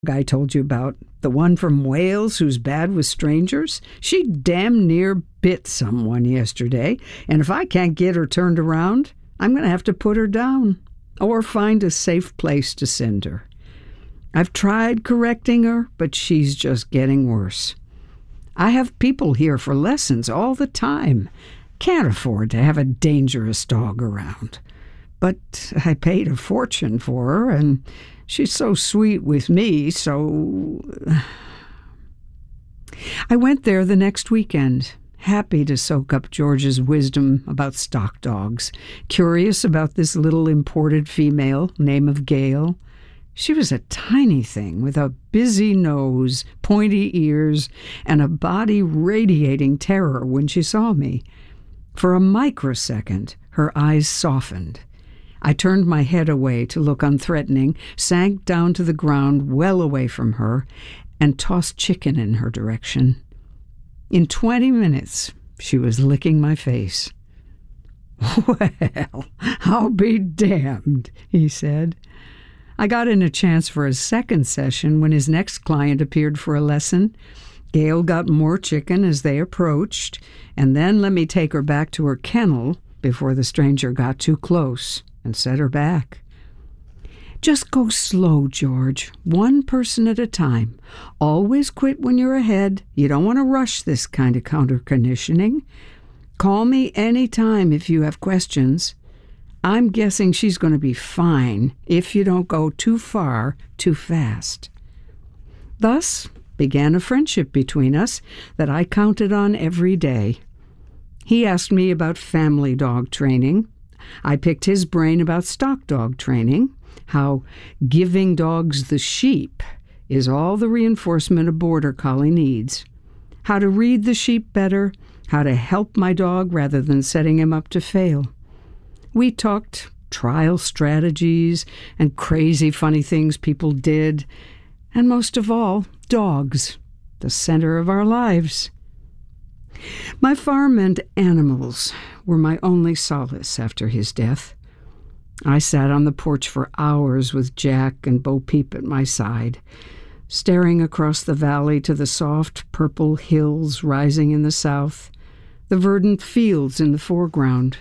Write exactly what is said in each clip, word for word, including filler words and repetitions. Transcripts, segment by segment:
I told you about, the one from Wales who's bad with strangers, she damn near bit someone yesterday, and if I can't get her turned around, I'm going to have to put her down or find a safe place to send her. I've tried correcting her, but she's just getting worse. I have people here for lessons all the time. Can't afford to have a dangerous dog around. But I paid a fortune for her, and she's so sweet with me, so... I went there the next weekend, happy to soak up George's wisdom about stock dogs, curious about this little imported female, name of Gail. She was a tiny thing with a busy nose, pointy ears, and a body radiating terror when she saw me. For a microsecond, her eyes softened. I turned my head away to look unthreatening, sank down to the ground well away from her, and tossed chicken in her direction. In twenty minutes, she was licking my face. "Well, I'll be damned," he said. I got in a chance for a second session when his next client appeared for a lesson. Gail got more chicken as they approached, and then let me take her back to her kennel before the stranger got too close and set her back. "Just go slow, George, one person at a time. Always quit when you're ahead. You don't want to rush this kind of counter-conditioning. Call me any time if you have questions. I'm guessing she's going to be fine if you don't go too far too fast." Thus began a friendship between us that I counted on every day. He asked me about family dog training. I picked his brain about stock dog training, how giving dogs the sheep is all the reinforcement a border collie needs, how to read the sheep better, how to help my dog rather than setting him up to fail. We talked trial strategies and crazy funny things people did, and most of all, dogs, the center of our lives. My farm and animals were my only solace after his death. I sat on the porch for hours with Jack and Bo Peep at my side, staring across the valley to the soft purple hills rising in the south, the verdant fields in the foreground.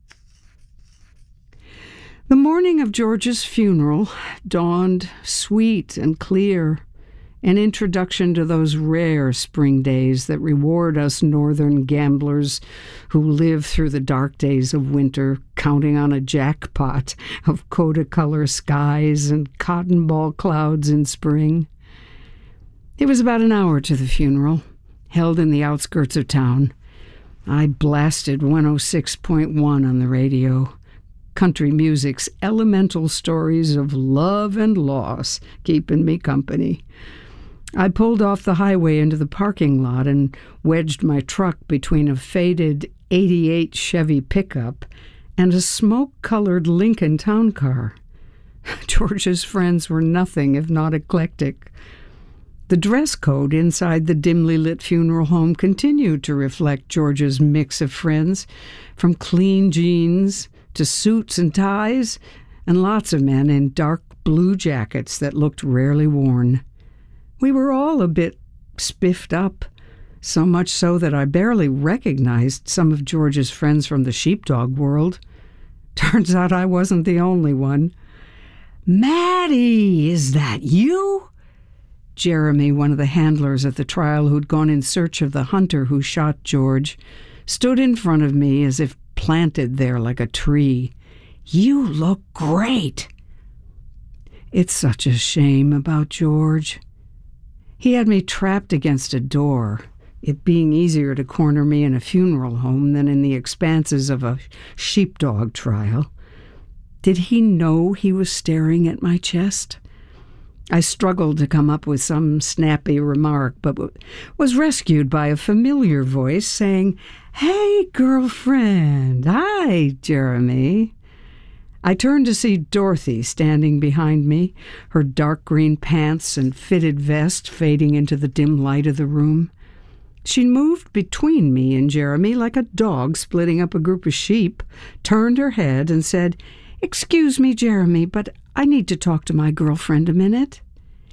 The morning of George's funeral dawned sweet and clear, an introduction to those rare spring days that reward us northern gamblers who live through the dark days of winter, counting on a jackpot of coda-color skies and cotton ball clouds in spring. It was about an hour to the funeral, held in the outskirts of town. I blasted one oh six point one on the radio. Country music's elemental stories of love and loss keeping me company. I pulled off the highway into the parking lot and wedged my truck between a faded eighty-eight Chevy pickup and a smoke-colored Lincoln town car. George's friends were nothing if not eclectic. The dress code inside the dimly lit funeral home continued to reflect George's mix of friends, from clean jeans to suits and ties, and lots of men in dark blue jackets that looked rarely worn. We were all a bit spiffed up, so much so that I barely recognized some of George's friends from the sheepdog world. Turns out I wasn't the only one. "Maddie, is that you?" Jeremy, one of the handlers at the trial who'd gone in search of the hunter who shot George, stood in front of me as if planted there like a tree. "You look great." It's such a shame about George. He had me trapped against a door, it being easier to corner me in a funeral home than in the expanses of a sheepdog trial. Did he know he was staring at my chest? I struggled to come up with some snappy remark, but was rescued by a familiar voice saying, "Hey, girlfriend. Hi, Jeremy." I turned to see Dorothy standing behind me, her dark green pants and fitted vest fading into the dim light of the room. She moved between me and Jeremy like a dog splitting up a group of sheep, turned her head and said, "Excuse me, Jeremy, but I need to talk to my girlfriend a minute."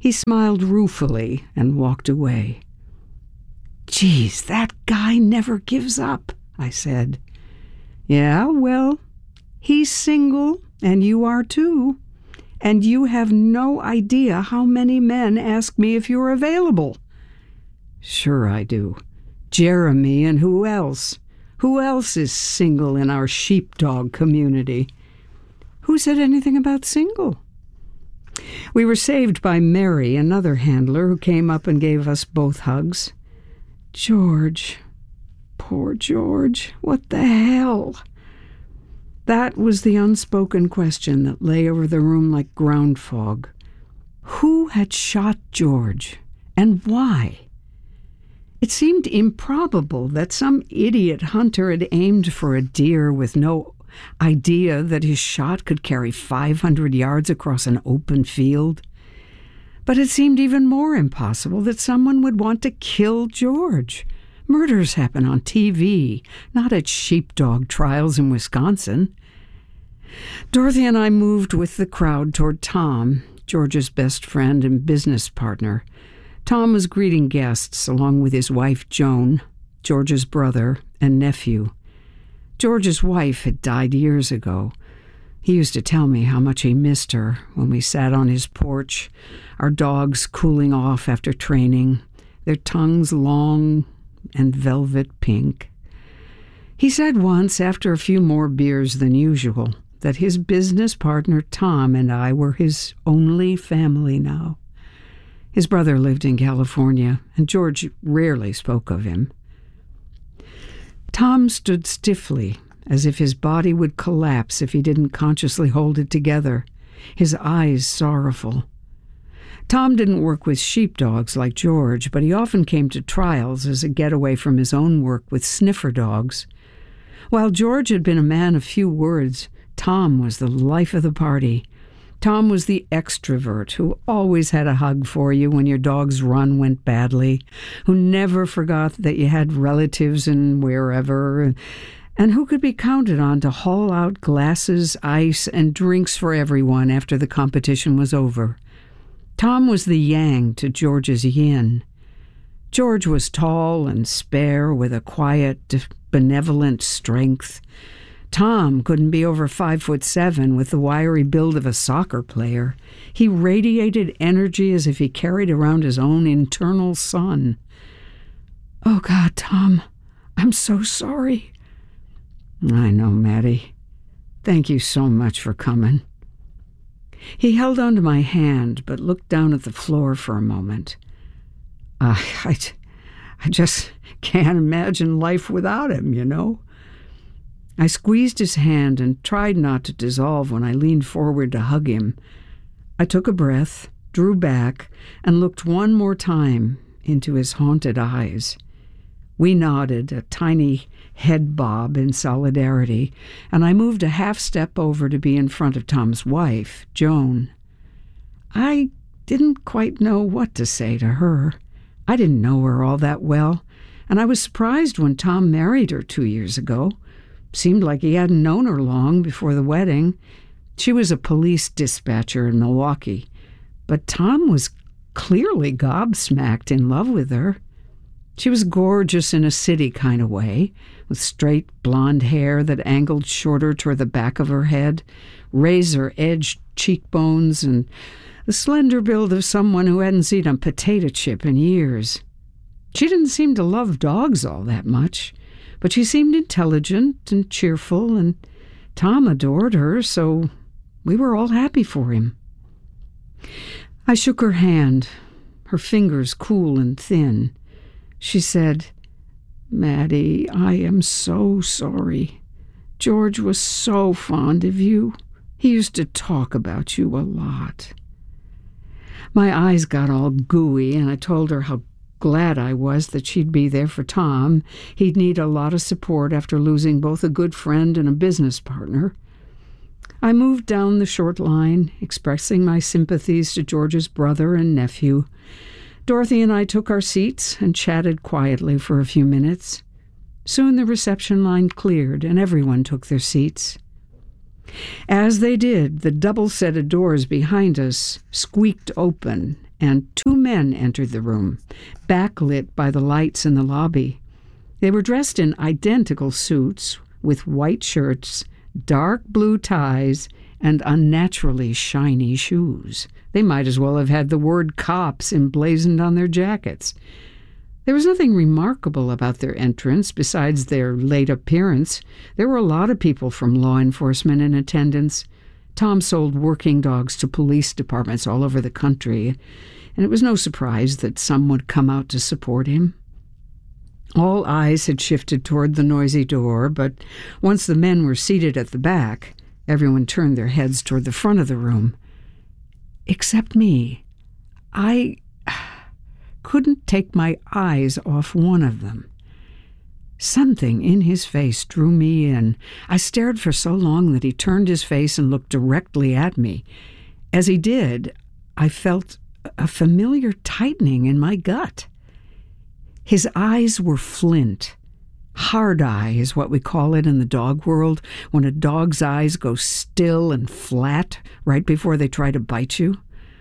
He smiled ruefully and walked away. "Geez, that guy never gives up," I said. "Yeah, well, he's single, and you are too. And you have no idea how many men ask me if you're available." "Sure I do. Jeremy and who else? Who else is single in our sheepdog community?" "Who said anything about single?" We were saved by Mary, another handler, who came up and gave us both hugs. "George, poor George, what the hell?" That was the unspoken question that lay over the room like ground fog. Who had shot George, and why? It seemed improbable that some idiot hunter had aimed for a deer with no idea that his shot could carry five hundred yards across an open field. But it seemed even more impossible that someone would want to kill George. Murders happen on T V, not at sheepdog trials in Wisconsin. Dorothy and I moved with the crowd toward Tom, George's best friend and business partner. Tom was greeting guests along with his wife Joan, George's brother, and nephew. George's wife had died years ago. He used to tell me how much he missed her when we sat on his porch, our dogs cooling off after training, their tongues long and velvet pink. He said once, after a few more beers than usual, that his business partner Tom and I were his only family now. His brother lived in California, and George rarely spoke of him. Tom stood stiffly, as if his body would collapse if he didn't consciously hold it together, his eyes sorrowful. Tom didn't work with sheepdogs like George, but he often came to trials as a getaway from his own work with sniffer dogs. While George had been a man of few words, Tom was the life of the party. Tom was the extrovert who always had a hug for you when your dog's run went badly, who never forgot that you had relatives in wherever, and who could be counted on to haul out glasses, ice, and drinks for everyone after the competition was over. Tom was the yang to George's yin. George was tall and spare with a quiet, benevolent strength. Tom couldn't be over five foot seven with the wiry build of a soccer player. He radiated energy as if he carried around his own internal sun. "Oh, God, Tom, I'm so sorry." "I know, Maddie. Thank you so much for coming." He held onto my hand, but looked down at the floor for a moment. Uh, I, I just can't imagine life without him, you know. I squeezed his hand and tried not to dissolve when I leaned forward to hug him. I took a breath, drew back, and looked one more time into his haunted eyes. We nodded, a tiny head bob in solidarity, and I moved a half step over to be in front of Tom's wife, Joan. I didn't quite know what to say to her. I didn't know her all that well, and I was surprised when Tom married her two years ago. Seemed like he hadn't known her long before the wedding. She was a police dispatcher in Milwaukee, but Tom was clearly gobsmacked in love with her. She was gorgeous in a city kind of way, with straight blonde hair that angled shorter toward the back of her head, razor-edged cheekbones, and the slender build of someone who hadn't seen a potato chip in years. She didn't seem to love dogs all that much, but she seemed intelligent and cheerful, and Tom adored her, so we were all happy for him. I shook her hand, her fingers cool and thin. She said, "Maddie, I am so sorry. George was so fond of you. He used to talk about you a lot." My eyes got all gooey, and I told her how glad I was that she'd be there for Tom. He'd need a lot of support after losing both a good friend and a business partner. I moved down the short line, expressing my sympathies to George's brother and nephew. Dorothy and I took our seats and chatted quietly for a few minutes. Soon the reception line cleared and everyone took their seats. As they did, the double set of doors behind us squeaked open, and two men entered the room, backlit by the lights in the lobby. They were dressed in identical suits with white shirts, dark blue ties, and unnaturally shiny shoes. They might as well have had the word cops emblazoned on their jackets. There was nothing remarkable about their entrance besides their late appearance. There were a lot of people from law enforcement in attendance. Tom sold working dogs to police departments all over the country, and it was no surprise that some would come out to support him. All eyes had shifted toward the noisy door, but once the men were seated at the back, everyone turned their heads toward the front of the room. Except me. I couldn't take my eyes off one of them. Something in his face drew me in. I stared for so long that he turned his face and looked directly at me. As he did, I felt a familiar tightening in my gut. His eyes were flint. Hard eye is what we call it in the dog world, when a dog's eyes go still and flat right before they try to bite you.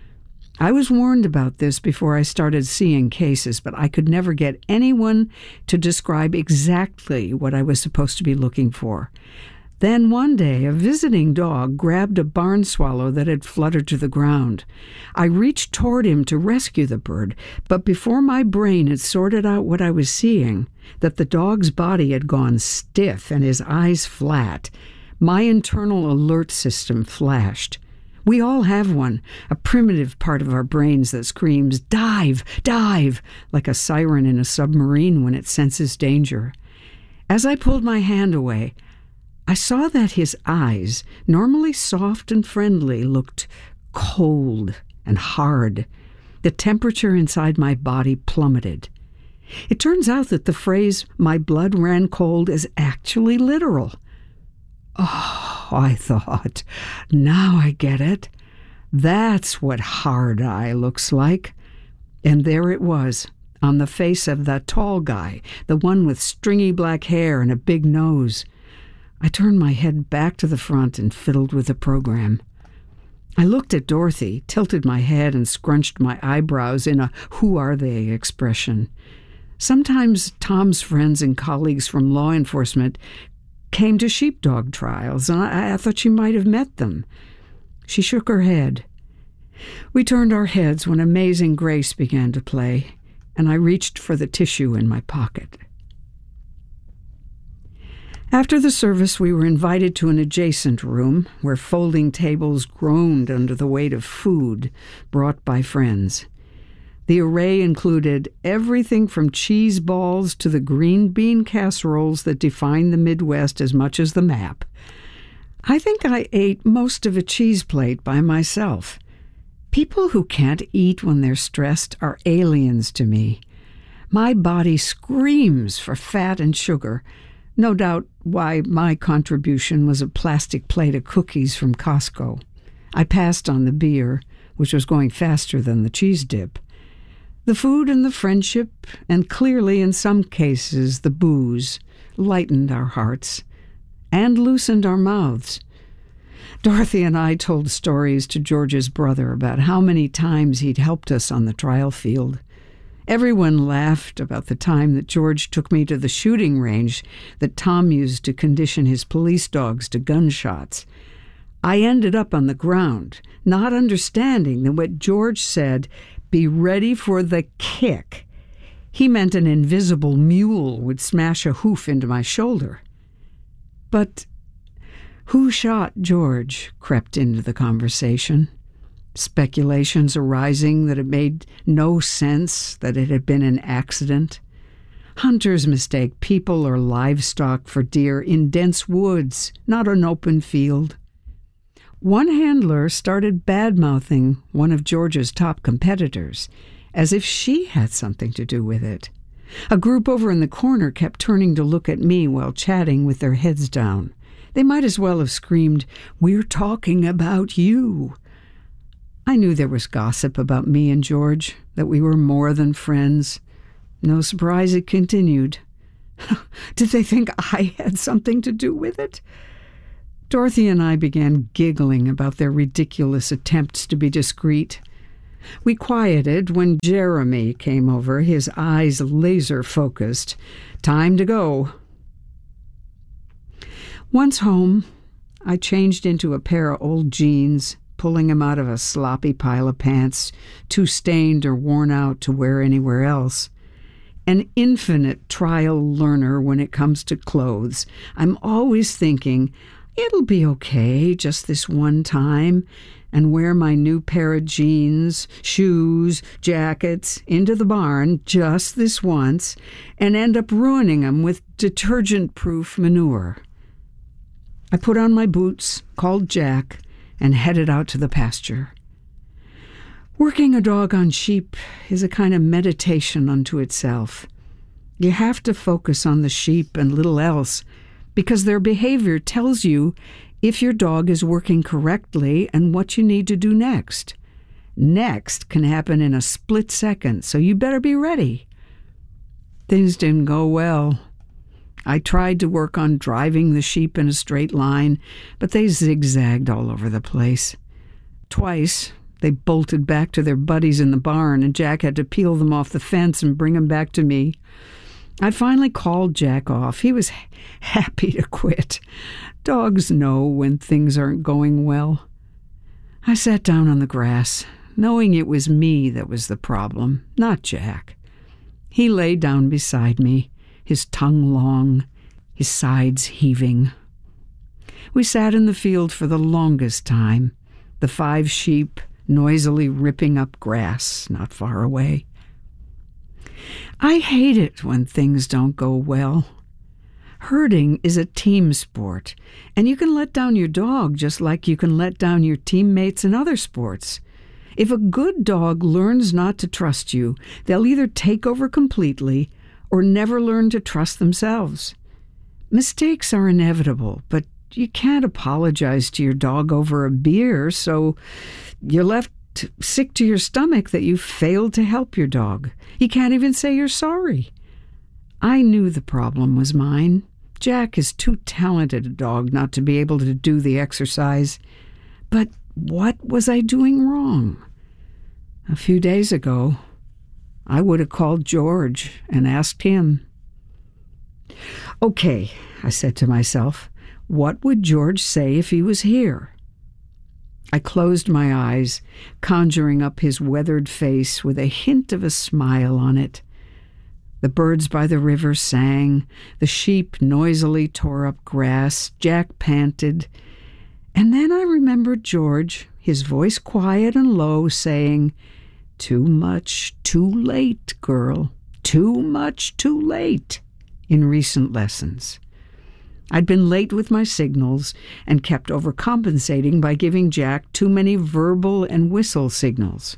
I was warned about this before I started seeing cases, but I could never get anyone to describe exactly what I was supposed to be looking for. Then one day, a visiting dog grabbed a barn swallow that had fluttered to the ground. I reached toward him to rescue the bird, but before my brain had sorted out what I was seeing, that the dog's body had gone stiff and his eyes flat, my internal alert system flashed. We all have one, a primitive part of our brains that screams, "Dive! Dive!" like a siren in a submarine when it senses danger. As I pulled my hand away, I saw that his eyes, normally soft and friendly, looked cold and hard. The temperature inside my body plummeted. It turns out that the phrase, "my blood ran cold," is actually literal. Oh, I thought, now I get it. That's what hard eye looks like. And there it was, on the face of that tall guy, the one with stringy black hair and a big nose. I turned my head back to the front and fiddled with the program. I looked at Dorothy, tilted my head, and scrunched my eyebrows in a "who are they" expression. Sometimes Tom's friends and colleagues from law enforcement came to sheepdog trials, and I, I thought she might have met them. She shook her head. We turned our heads when Amazing Grace began to play, and I reached for the tissue in my pocket. After the service, we were invited to an adjacent room where folding tables groaned under the weight of food brought by friends. The array included everything from cheese balls to the green bean casseroles that define the Midwest as much as the map. I think I ate most of a cheese plate by myself. People who can't eat when they're stressed are aliens to me. My body screams for fat and sugar. No doubt why my contribution was a plastic plate of cookies from Costco. I passed on the beer, which was going faster than the cheese dip. The food and the friendship, and clearly in some cases the booze, lightened our hearts and loosened our mouths. Dorothy and I told stories to George's brother about how many times he'd helped us on the trial field. Everyone laughed about the time that George took me to the shooting range that Tom used to condition his police dogs to gunshots. I ended up on the ground, not understanding that what George said, "Be ready for the kick," he meant an invisible mule would smash a hoof into my shoulder. But who shot George crept into the conversation. Speculations arising that it made no sense that it had been an accident. Hunters mistake people or livestock for deer in dense woods, not an open field. One handler started bad-mouthing one of George's top competitors, as if she had something to do with it. A group over in the corner kept turning to look at me while chatting with their heads down. They might as well have screamed, "We're talking about you." I knew there was gossip about me and George, that we were more than friends. No surprise it continued. Did they think I had something to do with it? Dorothy and I began giggling about their ridiculous attempts to be discreet. We quieted when Jeremy came over, his eyes laser-focused. Time to go. Once home, I changed into a pair of old jeans, pulling him out of a sloppy pile of pants, too stained or worn out to wear anywhere else. An infinite trial learner when it comes to clothes. I'm always thinking, it'll be okay just this one time, and wear my new pair of jeans, shoes, jackets into the barn just this once, and end up ruining them with detergent-proof manure. I put on my boots, called Jack, and headed out to the pasture. Working a dog on sheep is a kind of meditation unto itself. You have to focus on the sheep and little else, because their behavior tells you if your dog is working correctly and what you need to do next. Next can happen in a split second, so you better be ready. Things didn't go well. I tried to work on driving the sheep in a straight line, but they zigzagged all over the place. Twice, they bolted back to their buddies in the barn, and Jack had to peel them off the fence and bring them back to me. I finally called Jack off. He was happy to quit. Dogs know when things aren't going well. I sat down on the grass, knowing it was me that was the problem, not Jack. He lay down beside me, his tongue long, his sides heaving. We sat in the field for the longest time, the five sheep noisily ripping up grass not far away. I hate it when things don't go well. Herding is a team sport, and you can let down your dog just like you can let down your teammates in other sports. If a good dog learns not to trust you, they'll either take over completely or never learn to trust themselves. Mistakes are inevitable, but you can't apologize to your dog over a beer, so you're left sick to your stomach that you failed to help your dog. You can't even say you're sorry. I knew the problem was mine. Jack is too talented a dog not to be able to do the exercise. But what was I doing wrong? A few days ago, I would have called George and asked him. Okay, I said to myself, what would George say if he was here? I closed my eyes, conjuring up his weathered face with a hint of a smile on it. The birds by the river sang, the sheep noisily tore up grass, Jack panted, and then I remembered George, his voice quiet and low, saying, "Too much, too late, girl, too much, too late," in recent lessons. I'd been late with my signals and kept overcompensating by giving Jack too many verbal and whistle signals.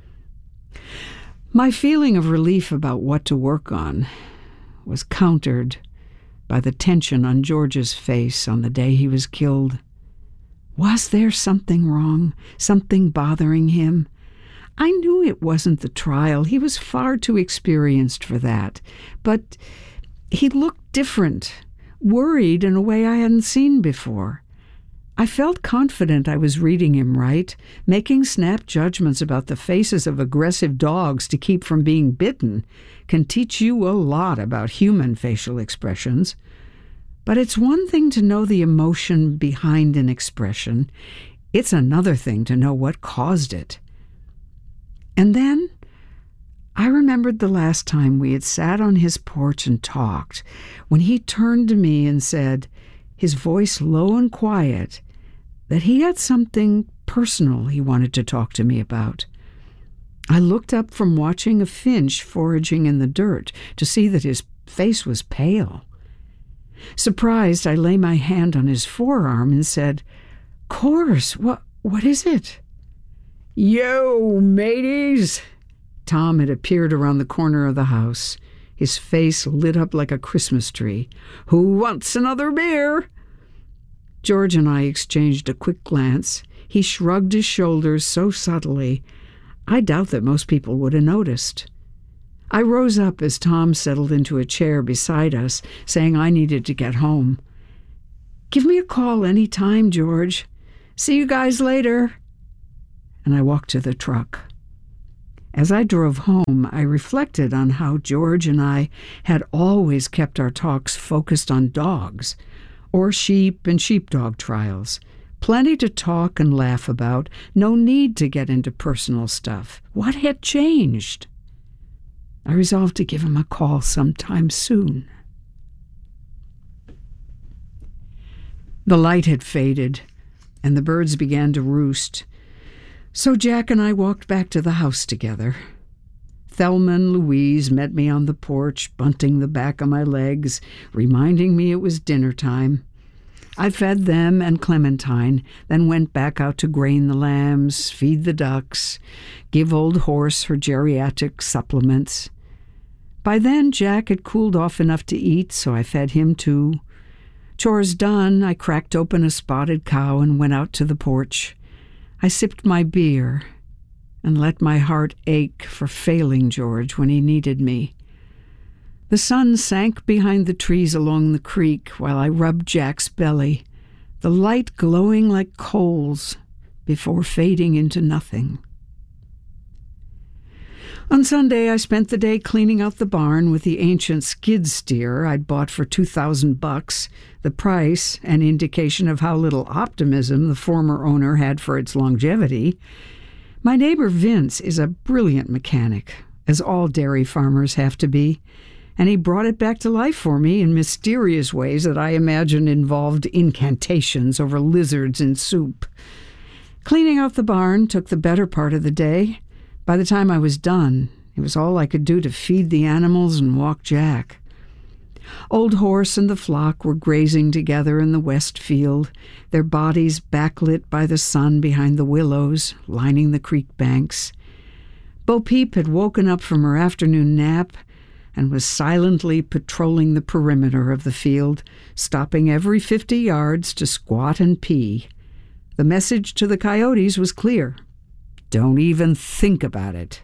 My feeling of relief about what to work on was countered by the tension on George's face on the day he was killed. Was there something wrong, something bothering him? I knew it wasn't the trial. He was far too experienced for that. But he looked different, worried in a way I hadn't seen before. I felt confident I was reading him right. Making snap judgments about the faces of aggressive dogs to keep from being bitten can teach you a lot about human facial expressions. But it's one thing to know the emotion behind an expression. It's another thing to know what caused it. And then I remembered the last time we had sat on his porch and talked, when he turned to me and said, his voice low and quiet, that he had something personal he wanted to talk to me about. I looked up from watching a finch foraging in the dirt to see that his face was pale. Surprised, I lay my hand on his forearm and said, "Course, what, what is it?" "Yo, mateys!" Tom had appeared around the corner of the house, his face lit up like a Christmas tree. "Who wants another beer?" George and I exchanged a quick glance. He shrugged his shoulders so subtly, I doubt that most people would have noticed. I rose up as Tom settled into a chair beside us, saying I needed to get home. "Give me a call any time, George. See you guys later." And I walked to the truck. As I drove home, I reflected on how George and I had always kept our talks focused on dogs, or sheep and sheepdog trials. Plenty to talk and laugh about, no need to get into personal stuff. What had changed? I resolved to give him a call sometime soon. The light had faded, and the birds began to roost. So Jack and I walked back to the house together. Thelma and Louise met me on the porch, bunting the back of my legs, reminding me it was dinner time. I fed them and Clementine, then went back out to grain the lambs, feed the ducks, give Old Horse her geriatric supplements. By then, Jack had cooled off enough to eat, so I fed him too. Chores done, I cracked open a spotted cow and went out to the porch. I sipped my beer and let my heart ache for failing George when he needed me. The sun sank behind the trees along the creek while I rubbed Jack's belly, the light glowing like coals before fading into nothing. On Sunday, I spent the day cleaning out the barn with the ancient skid steer I'd bought for two thousand bucks, the price an indication of how little optimism the former owner had for its longevity. My neighbor Vince is a brilliant mechanic, as all dairy farmers have to be, and he brought it back to life for me in mysterious ways that I imagine involved incantations over lizards in soup. Cleaning out the barn took the better part of the day. By the time I was done, it was all I could do to feed the animals and walk Jack. Old Horse and the flock were grazing together in the west field, their bodies backlit by the sun behind the willows lining the creek banks. Bo Peep had woken up from her afternoon nap and was silently patrolling the perimeter of the field, stopping every fifty yards to squat and pee. The message to the coyotes was clear. Don't even think about it.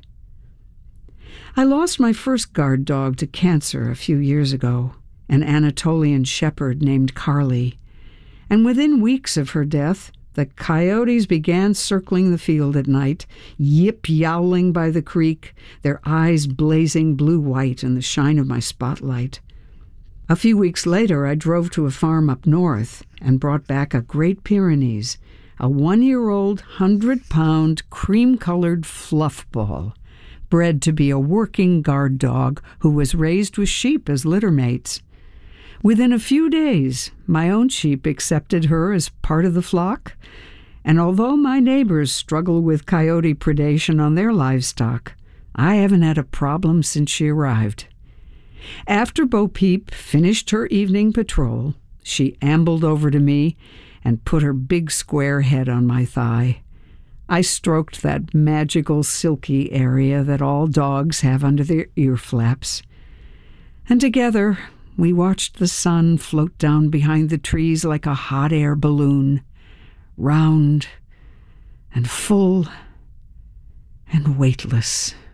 I lost my first guard dog to cancer a few years ago, an Anatolian shepherd named Carly, and within weeks of her death, the coyotes began circling the field at night, yip-yowling by the creek, their eyes blazing blue-white in the shine of my spotlight. A few weeks later, I drove to a farm up north and brought back a Great Pyrenees, a one-year-old, hundred-pound, cream-colored fluff ball, bred to be a working guard dog who was raised with sheep as litter mates. Within a few days, my own sheep accepted her as part of the flock, and although my neighbors struggle with coyote predation on their livestock, I haven't had a problem since she arrived. After Bo Peep finished her evening patrol, she ambled over to me and put her big square head on my thigh. I stroked that magical silky area that all dogs have under their ear flaps. And together we watched the sun float down behind the trees like a hot air balloon, round and full and weightless.